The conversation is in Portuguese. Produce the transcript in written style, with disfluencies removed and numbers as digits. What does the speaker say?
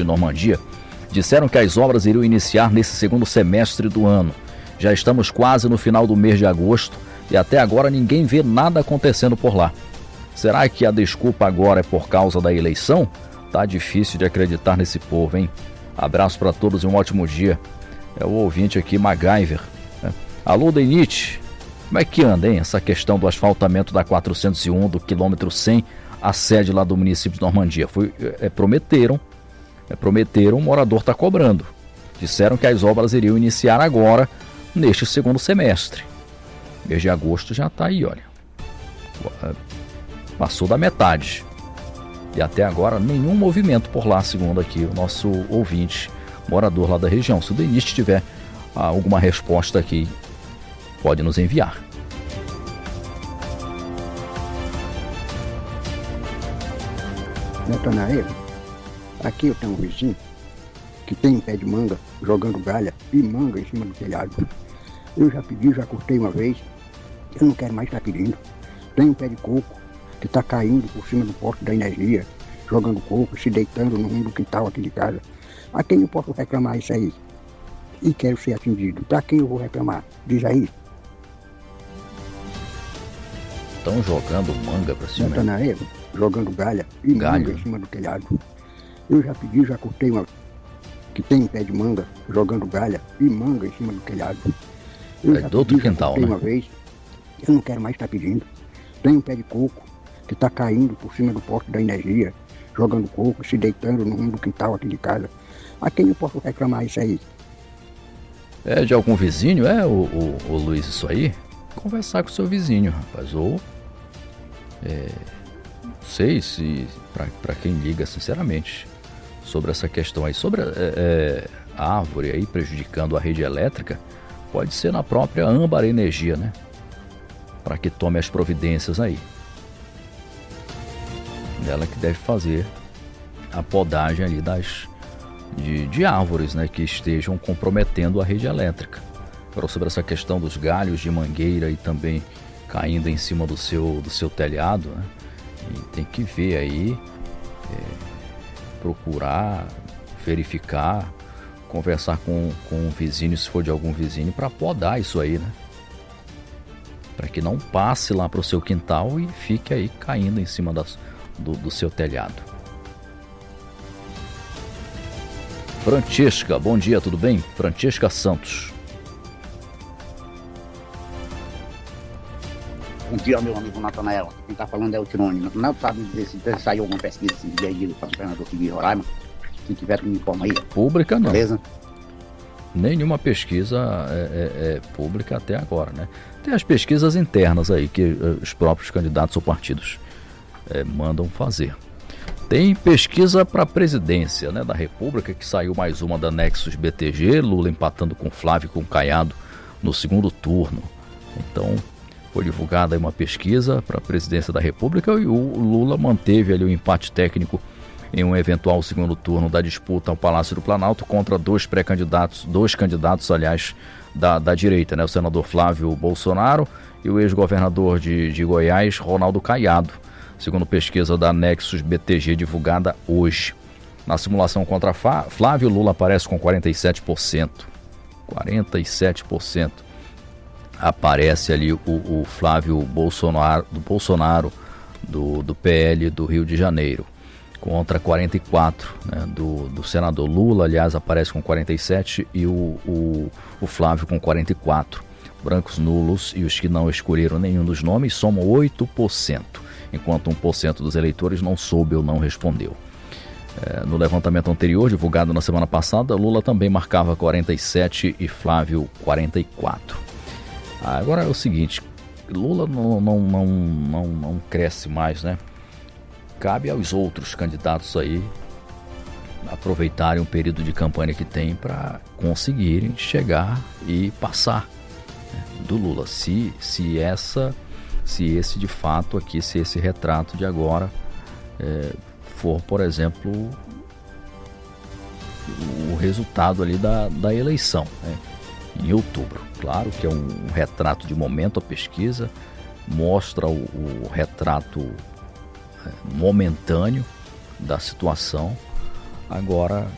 Normandia disseram que as obras iriam iniciar nesse segundo semestre do ano. Já estamos quase no final do mês de agosto e até agora ninguém vê nada acontecendo por lá. Será que a desculpa agora é por causa da eleição? Tá difícil de acreditar nesse povo, hein? Abraço para todos e um ótimo dia. É o ouvinte aqui, MacGyver. Alô, Denite, como é que anda, hein? Essa questão do asfaltamento da 401, do quilômetro 100, a sede lá do município de Normandia. Prometeram, o morador está cobrando. Disseram que as obras iriam iniciar agora, neste segundo semestre. Mês de agosto já está aí, olha. Passou da metade. E até agora nenhum movimento por lá, segundo aqui o nosso ouvinte, morador lá da região. Se o Denise tiver alguma resposta aqui, pode nos enviar. Natanael, aqui eu tenho um vizinho que tem um pé de manga jogando galha e manga em cima do telhado. Eu já pedi, já cortei uma vez, eu não quero mais estar pedindo. Tem um pé de coco que está caindo por cima do poste da energia, jogando coco, se deitando no rumo do quintal aqui de casa. A quem eu posso reclamar isso aí? E quero ser atendido. Para quem eu vou reclamar? Diz aí. Estão jogando manga para cima? Natanael, jogando galha e manga em cima do telhado. Eu já pedi, já cortei uma que tem um pé de manga jogando galha e manga em cima do telhado. Eu já do outro quintal, cortei né? uma vez, eu não quero mais estar pedindo. Tem um pé de coco que está caindo por cima do poste da energia, jogando coco, se deitando no rumo do quintal aqui de casa. A quem eu posso reclamar isso aí? É de algum vizinho, o Luiz, isso aí? Conversar com o seu vizinho, rapaz. Ou não sei se para quem liga sinceramente sobre essa questão aí, sobre a árvore aí prejudicando a rede elétrica, pode ser na própria Âmbar Energia, né? Para que tome as providências aí. Ela que deve fazer a podagem ali de árvores, né, que estejam comprometendo a rede elétrica. Agora, sobre essa questão dos galhos de mangueira e também caindo em cima do seu telhado, né, e tem que ver aí, procurar, verificar, conversar com o vizinho, se for de algum vizinho, para podar isso aí, né? Para que não passe lá para o seu quintal e fique aí caindo em cima do seu telhado. Francesca, bom dia, tudo bem? Francesca Santos. Bom dia, meu amigo Natanael. Quem está falando é o Tirone. Natanael, sabe dizer se saiu alguma pesquisa esse dia aí do governador aqui de Roraima? Se tiver, me informa aí. Pública não. Beleza? Nenhuma pesquisa pública até agora, né? Tem as pesquisas internas aí que os próprios candidatos ou partidos mandam fazer. Tem pesquisa para a presidência, né, da República, que saiu mais uma da Nexus BTG, Lula empatando com Flávio e com Caiado no segundo turno. Então, foi divulgada aí uma pesquisa para a presidência da República e o Lula manteve ali o empate técnico em um eventual segundo turno da disputa ao Palácio do Planalto contra dois candidatos, aliás, da direita, né, o senador Flávio Bolsonaro e o ex-governador de Goiás, Ronaldo Caiado, segundo pesquisa da Nexus BTG divulgada hoje. Na simulação contra Flávio, Lula aparece com 47%. 47%. Aparece ali o Flávio Bolsonaro, do PL do Rio de Janeiro, contra 44%, né, do senador Lula, aliás, aparece com 47% e o Flávio com 44%. Brancos, nulos e os que não escolheram nenhum dos nomes somam 8%. Enquanto 1% dos eleitores não soube ou não respondeu. No levantamento anterior, divulgado na semana passada, Lula também marcava 47% e Flávio 44%. Agora é o seguinte, Lula não cresce mais, né? Cabe aos outros candidatos aí aproveitarem o período de campanha que tem para conseguirem chegar e passar, né, do Lula. Se esse de fato aqui, se esse retrato de agora for, por exemplo, o resultado ali da eleição, né, em outubro. Claro que é um retrato de momento, a pesquisa mostra o retrato momentâneo da situação. Agora